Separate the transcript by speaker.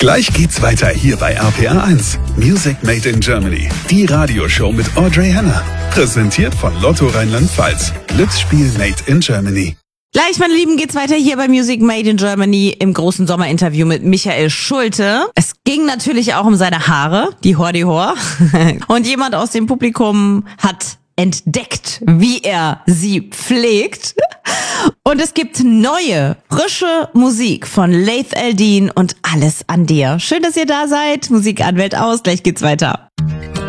Speaker 1: Gleich geht's weiter hier bei RPR 1. Music Made in Germany. Die Radioshow mit Audrey Henner. Präsentiert von Lotto Rheinland-Pfalz. Glücksspiel Made in Germany.
Speaker 2: Gleich, meine Lieben, geht's weiter hier bei Music Made in Germany im großen Sommerinterview mit Michael Schulte. Es ging natürlich auch um seine Haare, die Hor. Und jemand aus dem Publikum hat entdeckt, wie er sie pflegt. Und es gibt neue, frische Musik von Laith Al-Deen und Alles an dir. Schön, dass ihr da seid. Musik an, Welt aus. Gleich geht's weiter.